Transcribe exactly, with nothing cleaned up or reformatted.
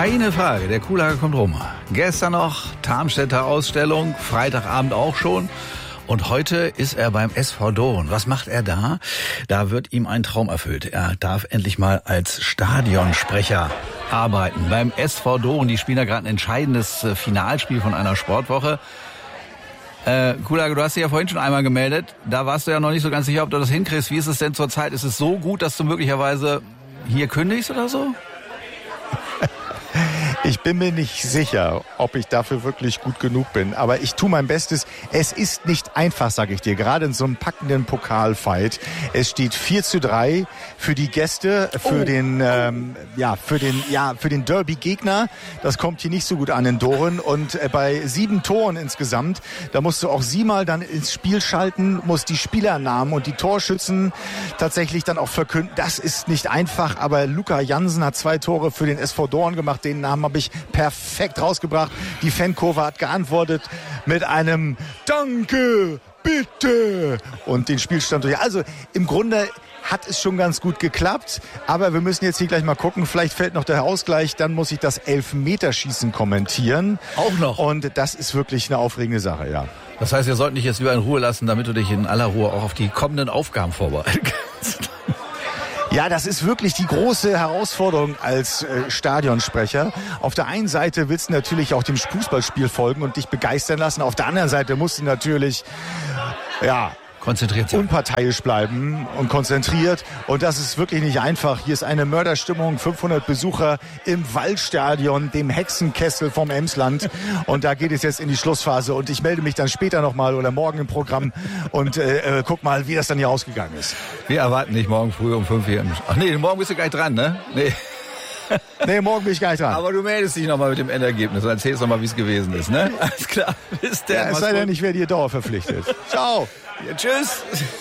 Keine Frage, der Kuhlager kommt rum. Gestern noch Tarmstädter Ausstellung, Freitagabend auch schon. Und heute ist er beim S V Doren. Was macht er da? Da wird ihm ein Traum erfüllt. Er darf endlich mal als Stadionsprecher arbeiten. Beim S V Doren, die spielen da gerade ein entscheidendes Finalspiel von einer Sportwoche. Äh, Kuhlager, du hast dich ja vorhin schon einmal gemeldet. Da warst du ja noch nicht so ganz sicher, ob du das hinkriegst. Wie ist es denn zurzeit? Ist es so gut, dass du möglicherweise hier kündigst oder so? Ich bin mir nicht sicher, ob ich dafür wirklich gut genug bin. Aber ich tue mein Bestes. Es ist nicht einfach, sage ich dir, gerade in so einem packenden Pokalfight. Es steht vier zu drei für die Gäste, für oh. den, ähm, ja, für den, ja, für den Derby-Gegner. Das kommt hier nicht so gut an in Doren. Und äh, bei sieben Toren insgesamt, da musst du auch siebenmal dann ins Spiel schalten, musst die Spielernamen und die Torschützen tatsächlich dann auch verkünden. Das ist nicht einfach. Aber Luca Jansen hat zwei Tore für den S V Doren gemacht. Den Namen habe ich perfekt rausgebracht. Die Fankurve hat geantwortet mit einem Danke, bitte und den Spielstand durch. Also im Grunde hat es schon ganz gut geklappt, aber wir müssen jetzt hier gleich mal gucken, vielleicht fällt noch der Ausgleich, dann muss ich das Elfmeterschießen kommentieren. Auch noch? Und das ist wirklich eine aufregende Sache, ja. Das heißt, wir sollten dich jetzt lieber in Ruhe lassen, damit du dich in aller Ruhe auch auf die kommenden Aufgaben vorbereiten kannst. Ja, das ist wirklich die große Herausforderung als äh, Stadionsprecher. Auf der einen Seite willst du natürlich auch dem Fußballspiel folgen und dich begeistern lassen. Auf der anderen Seite musst du natürlich, ja, konzentriert sein, unparteiisch bleiben und konzentriert. Und das ist wirklich nicht einfach. Hier ist eine Mörderstimmung, fünfhundert Besucher im Waldstadion, dem Hexenkessel vom Emsland. Und da geht es jetzt in die Schlussphase. Und ich melde mich dann später nochmal oder morgen im Programm und äh, äh, guck mal, wie das dann hier ausgegangen ist. Wir erwarten dich morgen früh um fünf Uhr. Ach nee, morgen bist du gleich dran, ne? Nee. Nee, morgen bin ich gar nicht dran. Aber du meldest dich nochmal mit dem Endergebnis und erzählst nochmal, wie es gewesen ist, ne? Alles klar. Bis dann. Ja, es sei denn, ich werde hier Dauer verpflichtet. Ciao. Ja, tschüss.